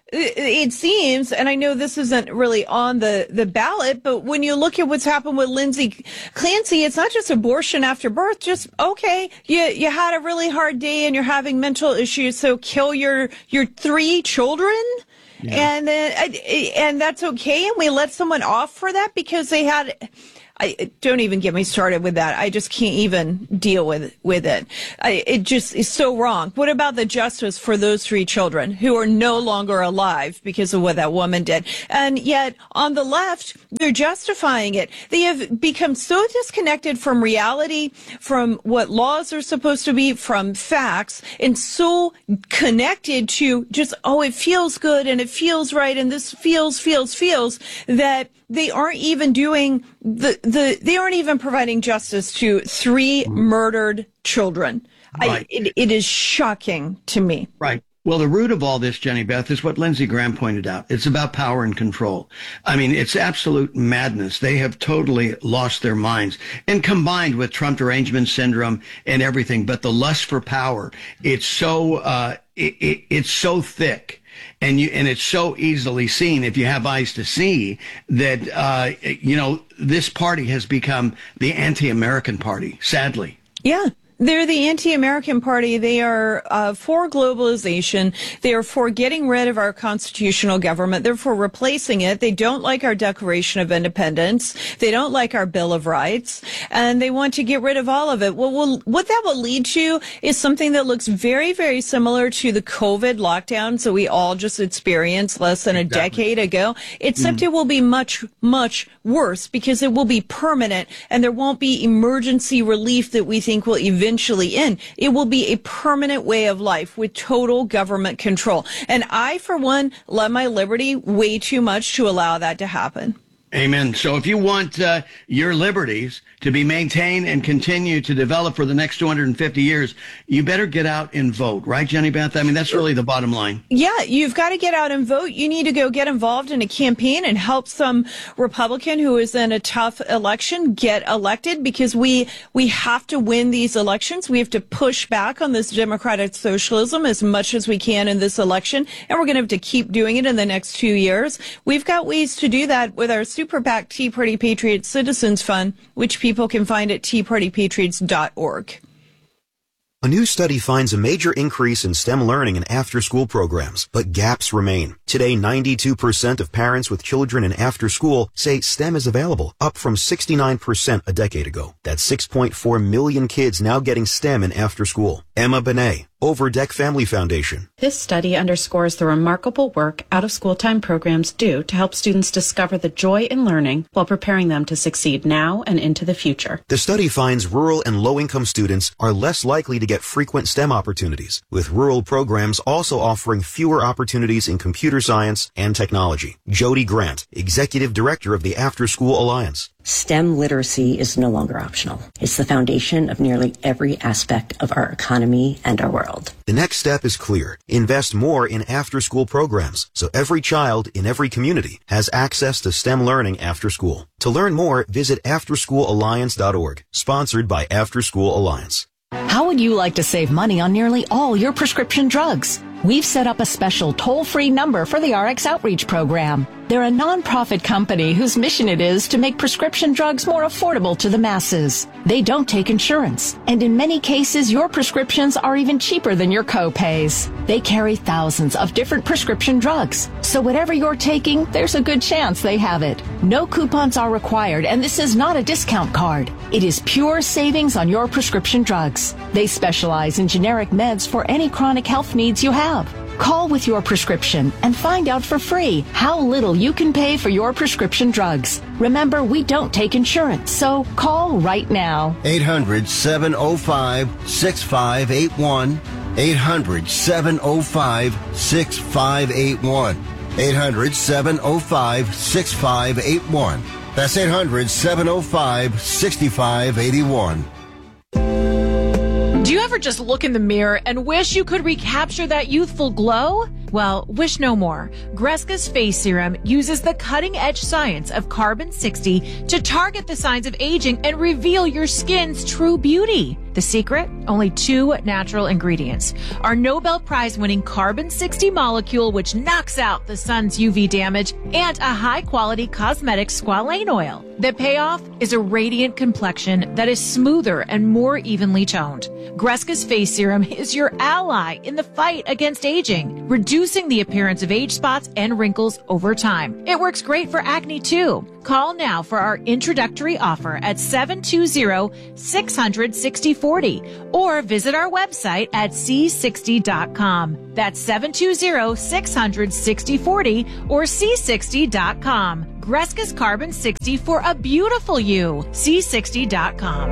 it seems, and I know this isn't really on the, the ballot, but when you look at what's happened with Lindsay Clancy, it's not just abortion after birth, just, okay, you, you had a really hard day and you're having mental issues, so kill your, your three children? Yeah. And then, and that's okay, and we let someone off for that because they had... I don't even get me started with that. I just can't even deal with with it. I, it just is so wrong. What about the justice for those three children who are no longer alive because of what that woman did? And yet on the left, they're justifying it. They have become so disconnected from reality, from what laws are supposed to be, from facts, and so connected to just, oh, it feels good and it feels right and this feels, feels, feels, that they aren't even doing the, the, they aren't even providing justice to three murdered children. Right. I, it, it is shocking to me. Right. Well, the root of all this, Jenny Beth, is what Lindsey Graham pointed out. It's about power and control. I mean, it's absolute madness. They have totally lost their minds. And combined with Trump derangement syndrome and everything, but the lust for power, it's so, uh, it, it, it's so thick. And you, and it's so easily seen if you have eyes to see that, uh, you know, this party has become the anti-American party, sadly. Yeah. They're the anti-American party. They are uh, for globalization. They are for getting rid of our constitutional government. They're for replacing it. They don't like our Declaration of Independence. They don't like our Bill of Rights. And they want to get rid of all of it. Well, well what that will lead to is something that looks very, very similar to the COVID lockdowns that we all just experienced less than a exactly. decade ago, except mm. it will be much, much worse because it will be permanent and there won't be emergency relief that we think will eventually eventually end. It will be a permanent way of life with total government control. And I, for one, love my liberty way too much to allow that to happen. Amen. So if you want uh, your liberties to be maintained and continue to develop for the next two hundred fifty years, you better get out and vote, right, Jenny Beth? I mean, that's really the bottom line. Yeah, you've got to get out and vote. You need to go get involved in a campaign and help some Republican who is in a tough election get elected, because we we have to win these elections. We have to push back on this democratic socialism as much as we can in this election, and we're going to have to keep doing it in the next two years. We've got ways to do that with our Super PAC Tea Party Patriots Citizens Fund, which people can find at tea party patriots dot org. A new study finds a major increase in STEM learning in after-school programs, but gaps remain. Today, ninety-two percent of parents with children in after-school say STEM is available, up from sixty-nine percent a decade ago. That's six point four million kids now getting STEM in after-school. Emma Benet, Overdeck Family Foundation. This study underscores the remarkable work out-of-school time programs do to help students discover the joy in learning while preparing them to succeed now and into the future. The study finds rural and low-income students are less likely to get frequent STEM opportunities, with rural programs also offering fewer opportunities in computer science and technology. Jody Grant, Executive Director of the After School Alliance. STEM literacy is no longer optional. It's the foundation of nearly every aspect of our economy and our world. The next step is clear. Invest more in after-school programs so every child in every community has access to STEM learning after school. To learn more, visit after school alliance dot org, sponsored by After School Alliance. How would you like to save money on nearly all your prescription drugs? We've set up a special toll-free number for the R X Outreach Program. They're a nonprofit company whose mission it is to make prescription drugs more affordable to the masses. They don't take insurance, and in many cases, your prescriptions are even cheaper than your co-pays. They carry thousands of different prescription drugs, so whatever you're taking, there's a good chance they have it. No coupons are required, and this is not a discount card. It is pure savings on your prescription drugs. They specialize in generic meds for any chronic health needs you have. Call with your prescription and find out for free how little you can pay for your prescription drugs. Remember, we don't take insurance, so call right now. eight hundred, seven oh five, six five eight one. eight hundred, seven oh five, six five eight one. eight hundred, seven oh five, six five eight one. That's eight hundred, seven oh five, six five eight one. Do you ever ever just look in the mirror and wish you could recapture that youthful glow? Well, wish no more. Greska's Face Serum uses the cutting-edge science of carbon sixty to target the signs of aging and reveal your skin's true beauty. The secret? Only two natural ingredients. Our Nobel Prize-winning carbon sixty molecule, which knocks out the sun's U V damage, and a high-quality cosmetic squalane oil. The payoff is a radiant complexion that is smoother and more evenly toned. Greska's Face Serum is your ally in the fight against aging, reducing the appearance of age spots and wrinkles over time. It works great for acne too. Call now for our introductory offer at seven two zero, six hundred, sixty forty or visit our website at c sixty dot com. That's seven two zero, six hundred, sixty forty or c sixty dot com. Greska's Carbon sixty for a beautiful you. c sixty dot com.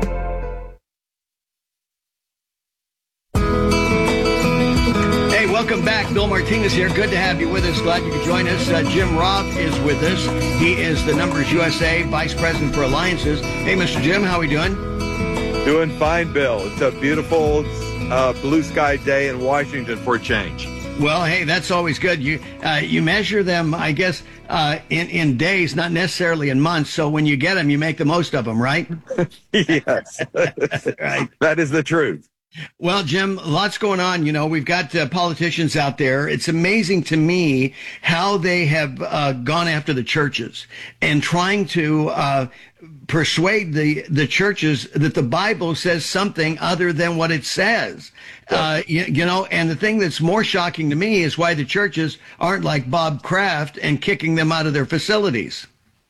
Hey, welcome back. Bill Martinez here. Good to have you with us. Glad you could join us. Uh, Jim Roth is with us. He is the Numbers U S A Vice President for Alliances. Hey, Mister Jim, how are we doing? Doing fine, Bill. It's a beautiful uh, blue sky day in Washington for a change. Well, hey, that's always good. You uh, you measure them, I guess, uh, in, in days, not necessarily in months. So when you get them, you make the most of them, right? Yes. Right. That is the truth. Well, Jim, lots going on. You know, we've got uh, politicians out there. It's amazing to me how they have uh, gone after the churches and trying to uh, persuade the, the churches that the Bible says something other than what it says. Uh, you, you know, and the thing that's more shocking to me is why the churches aren't like Bob Kraft and kicking them out of their facilities.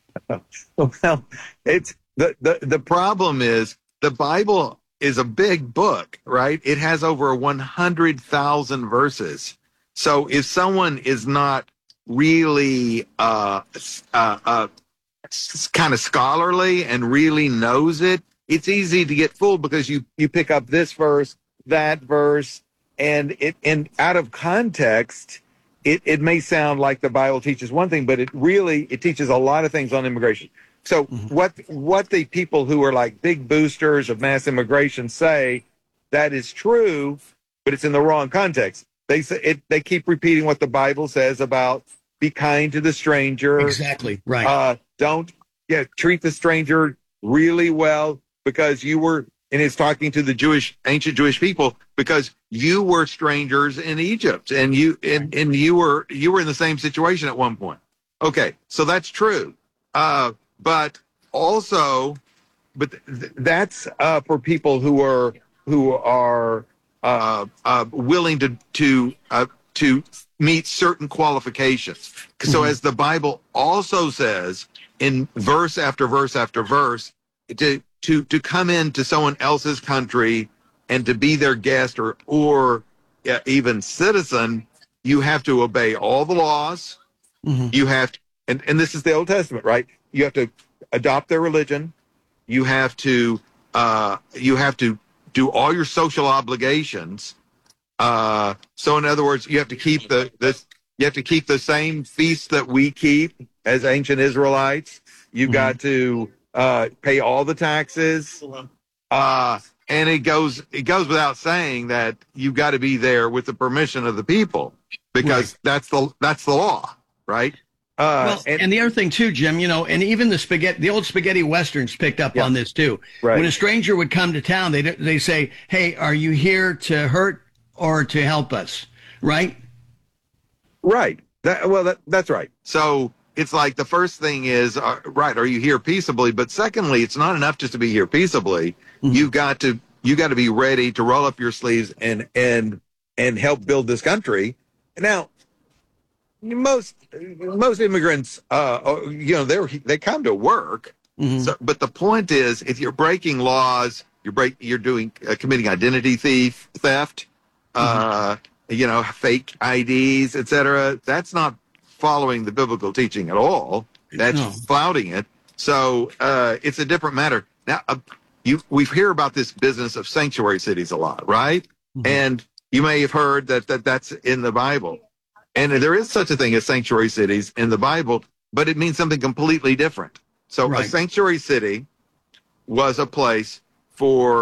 Well, it's the, the, the problem is the Bible is a big book, right? It has over one hundred thousand verses. So if someone is not really uh, uh, uh, kind of scholarly and really knows it, it's easy to get fooled because you, you pick up this verse, that verse, and it and out of context, it, it may sound like the Bible teaches one thing, but it really, it teaches a lot of things on immigration. So mm-hmm. what what the people who are like big boosters of mass immigration say, that is true, but it's in the wrong context. They say it, they keep repeating what the Bible says about be kind to the stranger. Exactly, right. Uh, don't yeah, treat the stranger really well because you were, and it's talking to the Jewish, ancient Jewish people, because you were strangers in Egypt and you and, and you were you were in the same situation at one point. Okay, so that's true. Uh, But also, but th- that's uh, for people who are who are uh, uh, willing to to uh, to meet certain qualifications. Mm-hmm. So, as the Bible also says in verse after verse after verse, to to to come into someone else's country and to be their guest or or uh, even citizen, you have to obey all the laws. Mm-hmm. You have to, and and this is the Old Testament, right? You have to adopt their religion. You have to uh, you have to do all your social obligations. Uh, so, in other words, you have to keep the this you have to keep the same feasts that we keep as ancient Israelites. You've mm-hmm. got to uh, pay all the taxes, uh, and it goes it goes without saying that you've got to be there with the permission of the people because right. that's the that's the law, right? Uh, well, and, and the other thing too, Jim, you know, and even the spaghetti, the old spaghetti westerns picked up yeah. on this too. Right. When a stranger would come to town, they they say, "Hey, are you here to hurt or to help us?" Right? Right. That, well, that, that's right. So it's like the first thing is, uh, right? Are you here peaceably? But secondly, it's not enough just to be here peaceably. Mm-hmm. You've got to you got to be ready to roll up your sleeves and and and help build this country. Now, most most immigrants, uh, you know, they they come to work. Mm-hmm. So, but the point is, if you're breaking laws, you're break, you're doing uh, committing identity thief, theft, mm-hmm. uh, you know, fake I Ds, et cetera. That's not following the biblical teaching at all. That's no. flouting it. So uh, it's a different matter. Now, uh, you we hear about this business of sanctuary cities a lot, right? Mm-hmm. And you may have heard that, that that's in the Bible. And there is such a thing as sanctuary cities in the Bible, but it means something completely different. So right. a sanctuary city was a place for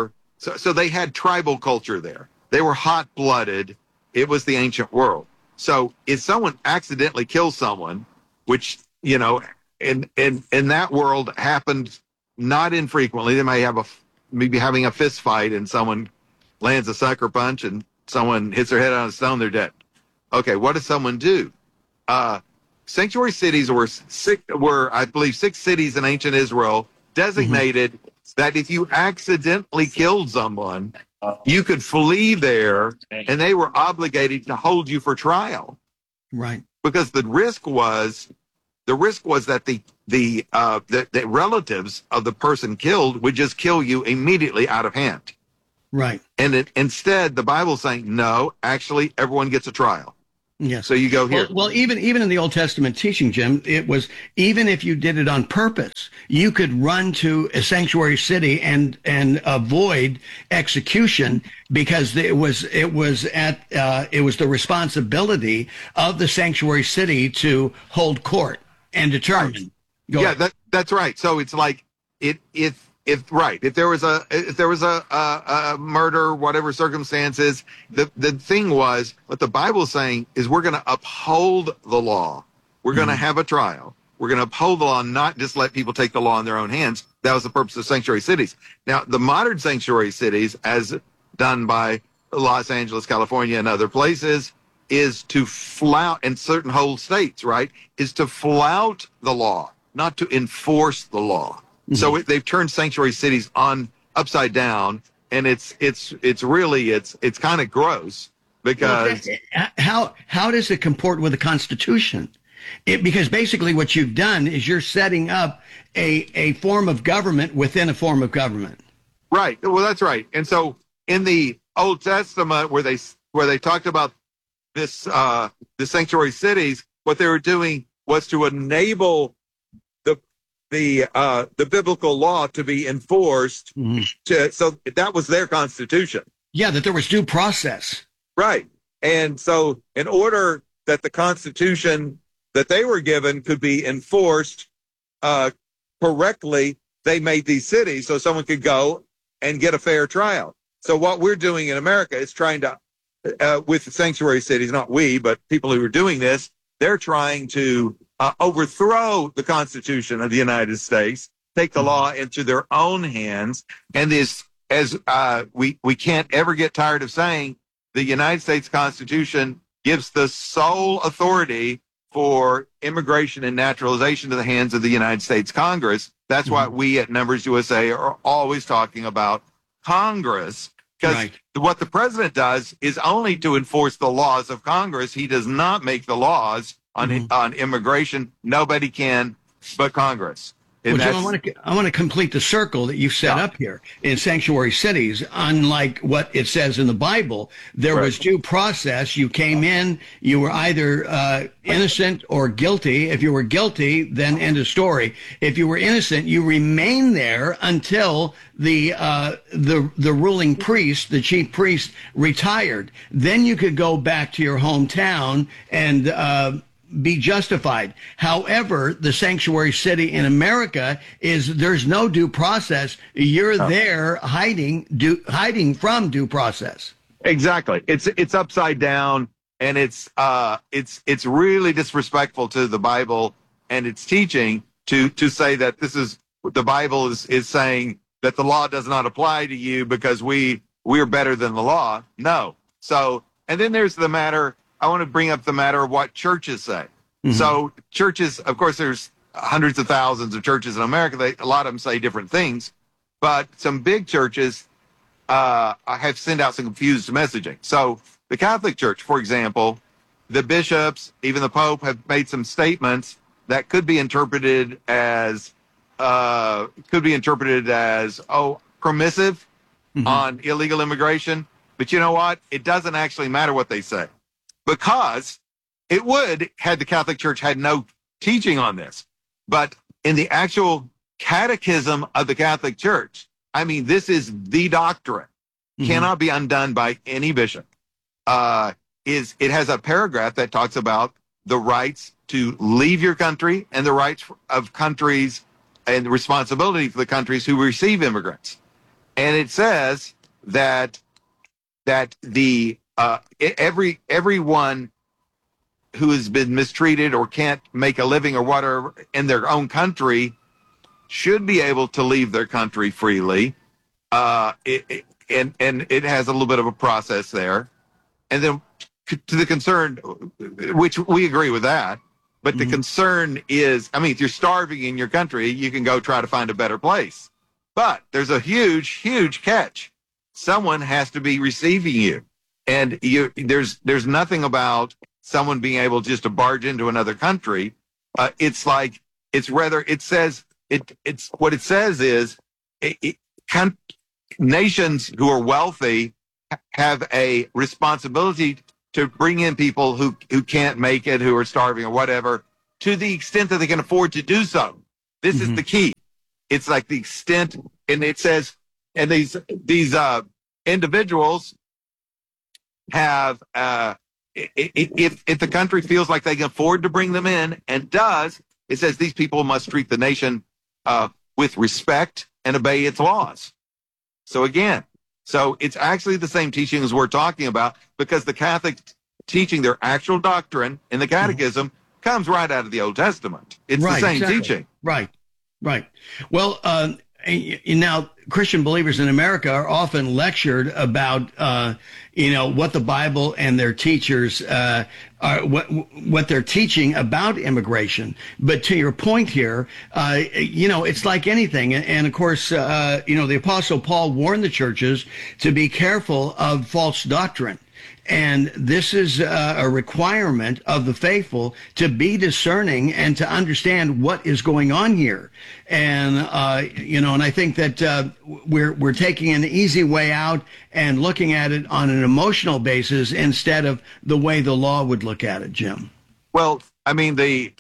So, so they had tribal culture there. They were hot-blooded. It was the ancient world. So if someone accidentally kills someone, which, you know, in, in, in that world happened not infrequently, they may have a, maybe having a fist fight and someone lands a sucker punch and someone hits their head on a stone, they're dead. Okay, what does someone do? Uh, sanctuary cities were six, were, I believe, six cities in ancient Israel designated mm-hmm. that if you accidentally killed someone, you could flee there, and they were obligated to hold you for trial. Right. Because the risk was, the risk was that the the uh, the, the relatives of the person killed would just kill you immediately out of hand. Right. And it, instead, the Bible's saying, no, actually, everyone gets a trial. Yes. So you go here. Well, well, even even in the Old Testament teaching, Jim, it was even if you did it on purpose, you could run to a sanctuary city and and avoid execution because it was it was at uh, it was the responsibility of the sanctuary city to hold court and determine. Go yeah, ahead. that that's right. So it's like it if if right if there was a if there was a, a, a murder, whatever circumstances, the the thing was what the Bible's saying is we're going to uphold the law. We're going to have a trial. We're going to uphold the law, not just let people take the law in their own hands. That was the purpose of sanctuary cities. Now, the modern sanctuary cities, as done by Los Angeles, California, and other places, is to flout, in certain whole states, right, is to flout the law, not to enforce the law. Mm-hmm. So it, they've turned sanctuary cities on upside down, and it's it's it's really it's it's kind of gross because well, how how does it comport with the Constitution? It, because basically what you've done is you're setting up a a form of government within a form of government. Right. Well, that's right. And so in the Old Testament, where they where they talked about this uh, the sanctuary cities, what they were doing was to enable the the uh, the biblical law to be enforced. Mm-hmm. To, so that was their constitution. Yeah, that there was due process. Right. And so in order that the Constitution that they were given could be enforced uh, correctly, they made these cities so someone could go and get a fair trial. So what we're doing in America is trying to, uh, with the sanctuary cities, not we, but people who are doing this, they're trying to uh, overthrow the Constitution of the United States, take the law into their own hands. And this, as uh, we, we can't ever get tired of saying, the United States Constitution gives the sole authority for immigration and naturalization to the hands of the United States Congress. That's mm-hmm. why we at Numbers U S A are always talking about Congress, because right. what the president does is only to enforce the laws of Congress. He does not make the laws on mm-hmm. on immigration. Nobody can but Congress. Well, Jim, I want to I want to complete the circle that you've set yeah. up here in sanctuary cities. Unlike what it says in the Bible, there right. was due process. You came in, you were either uh, innocent or guilty. If you were guilty, then end of story. If you were innocent, you remain there until the uh, the the ruling priest, the chief priest, retired. Then you could go back to your hometown and Uh, be justified. However, the sanctuary city in America is there's no due process. You're oh. there hiding, due, hiding from due process. Exactly. It's it's upside down, and it's uh it's it's really disrespectful to the Bible and its teaching to to say that this is the Bible is is saying that the law does not apply to you because we we're better than the law. No. So and then there's the matter. I want to bring up the matter of what churches say. Mm-hmm. So churches, of course, there's hundreds of thousands of churches in America. They, a lot of them say different things, but some big churches uh, have sent out some confused messaging. So the Catholic Church, for example, the bishops, even the Pope, have made some statements that could be interpreted as uh, could be interpreted as oh permissive mm-hmm. on illegal immigration. But you know what? It doesn't actually matter what they say. Because it would had the Catholic Church had no teaching on this. But in the actual catechism of the Catholic Church, I mean, this is the doctrine, mm-hmm. cannot be undone by any bishop. Uh, is it has a paragraph that talks about the rights to leave your country and the rights of countries and the responsibility for the countries who receive immigrants. And it says that that the uh, every everyone who has been mistreated or can't make a living or whatever in their own country should be able to leave their country freely. Uh, it, it, and and it has a little bit of a process there. And then to the concern, which we agree with that, but the mm-hmm. concern is, I mean, if you're starving in your country, you can go try to find a better place. But there's a huge, huge catch. Someone has to be receiving you. And you, there's there's nothing about someone being able just to barge into another country. Uh, it's like, it's rather, it says, it it's what it says is it, it, con- nations who are wealthy have a responsibility to bring in people who, who can't make it, who are starving or whatever, to the extent that they can afford to do so. This mm-hmm. is the key. It's like the extent, and it says, and these these uh, individuals have, uh, if if the country feels like they can afford to bring them in and does, it says these people must treat the nation uh, with respect and obey its laws. So again, so it's actually the same teaching as we're talking about, because the Catholic teaching, their actual doctrine in the Catechism, mm-hmm. comes right out of the Old Testament. It's right, the same exactly. teaching. Right, right. Well, uh, now Christian believers in America are often lectured about, uh, you know, what the Bible and their teachers uh, are, what what they're teaching about immigration. But to your point here, uh, you know, it's like anything. And, and of course, uh, you know, the Apostle Paul warned the churches to be careful of false doctrine. And this is uh, a requirement of the faithful to be discerning and to understand what is going on here. And, uh, you know, and I think that uh, we're we're taking an easy way out and looking at it on an emotional basis instead of the way the law would look at it, Jim. Well, I mean, the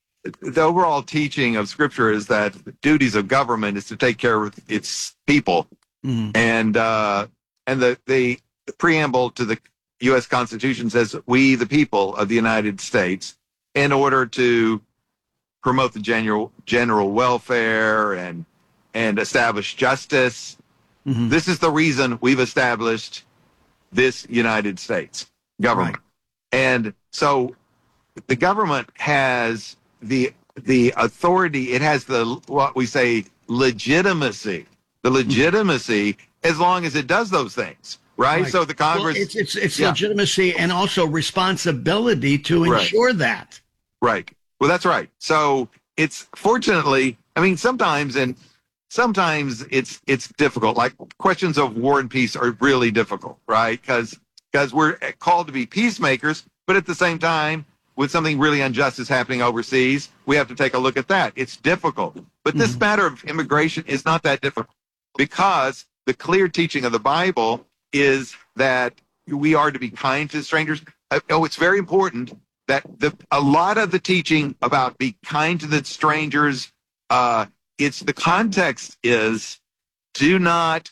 the overall teaching of Scripture is that the duties of government is to take care of its people. Mm-hmm. And uh, and the, the preamble to the U S Constitution says, we, the people of the United States, in order to promote the general general welfare and and establish justice. Mm-hmm. This is the reason we've established this United States government. Right. And so the government has the the authority, it has the, what we say, legitimacy, the legitimacy mm-hmm. as long as it does those things. Right? right. So the Congress... Well, it's it's, it's yeah. legitimacy and also responsibility to ensure right. that. Right. Well, that's right. So it's, fortunately, I mean, sometimes, and sometimes it's it's difficult. Like questions of war and peace are really difficult, right? Because because we're called to be peacemakers, but at the same time, when something really unjust is happening overseas, we have to take a look at that. It's difficult. But this mm-hmm. matter of immigration is not that difficult, because the clear teaching of the Bible is that we are to be kind to strangers. Oh, it's very important that the a lot of the teaching about be kind to the strangers, uh, it's the context is do not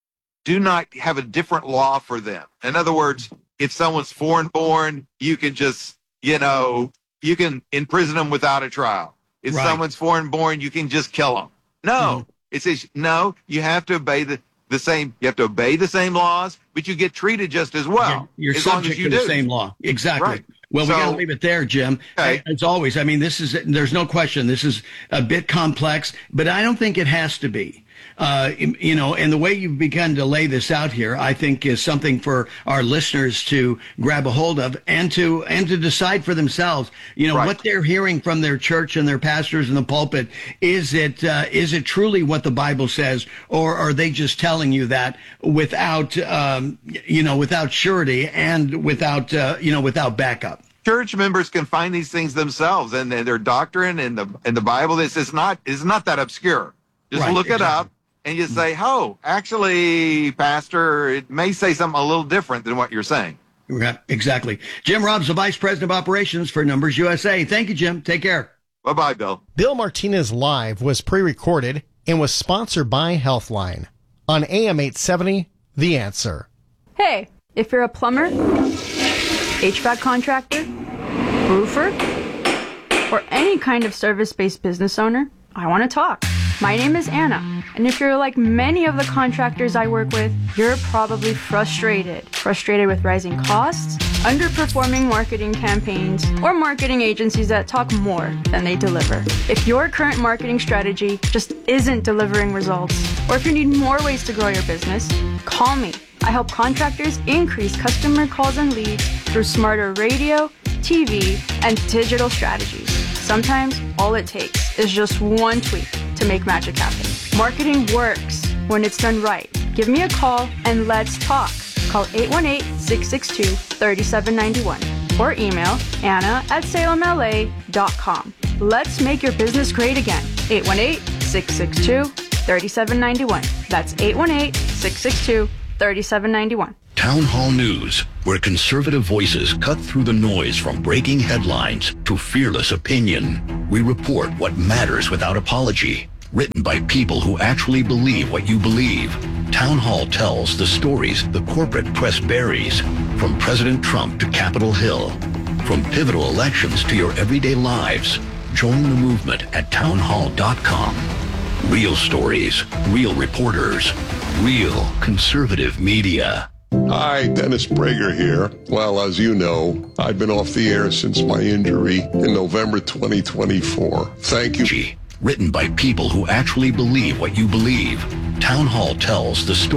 do not have a different law for them. In other words, if someone's foreign born, you can just, you know, you can imprison them without a trial. If right. someone's foreign born, you can just kill them. No, mm-hmm. it says, no, you have to obey the The same, you have to obey the same laws, but you get treated just as well. You're, you're as subject long as you to do. the same law. Exactly. Right. Well, so, we got to leave it there, Jim. Okay. As always, I mean, this is, there's no question, this is a bit complex, but I don't think it has to be. Uh, you know, and the way you've begun to lay this out here, I think is something for our listeners to grab a hold of and to, and to decide for themselves, you know, right. what they're hearing from their church and their pastors in the pulpit. Is it, uh, is it truly what the Bible says, or are they just telling you that without, um, you know, without surety and without, uh, you know, without backup? Church members can find these things themselves, and their doctrine and the, and the Bible, this is not, is not that obscure. Just right, look exactly. it up. And you say, oh, actually, Pastor, it may say something a little different than what you're saying. Yeah, exactly. Jim Robbs, the Vice President of Operations for Numbers U S A. Thank you, Jim. Take care. Bye-bye, Bill. Bill Martinez Live was pre-recorded and was sponsored by Healthline on A M eight seventy, The Answer. Hey, if you're a plumber, H V A C contractor, roofer, or any kind of service-based business owner, I want to talk. My name is Anna, and if you're like many of the contractors I work with, you're probably frustrated. Frustrated with rising costs, underperforming marketing campaigns, or marketing agencies that talk more than they deliver. If your current marketing strategy just isn't delivering results, or if you need more ways to grow your business, call me. I help contractors increase customer calls and leads through smarter radio, T V, and digital strategies. Sometimes all it takes is just one tweak to make magic happen. Marketing works when it's done right. Give me a call and let's talk. Call eight one eight, six six two, three seven nine one or email Anna at salem L A dot com. Let's make your business great again. eight one eight, six six two, three seven nine one. That's eight one eight, six six two, three seven nine one. Town Hall News, where conservative voices cut through the noise from breaking headlines to fearless opinion. We report what matters without apology. Written by people who actually believe what you believe. Town Hall tells the stories the corporate press buries, from President Trump to Capitol Hill. From pivotal elections to your everyday lives. Join the movement at town hall dot com. Real stories, real reporters, real conservative media. Hi, Dennis Prager here. Well, as you know, I've been off the air since my injury in November twenty twenty-four. Thank you. Written by people who actually believe what you believe. Town Hall tells the story.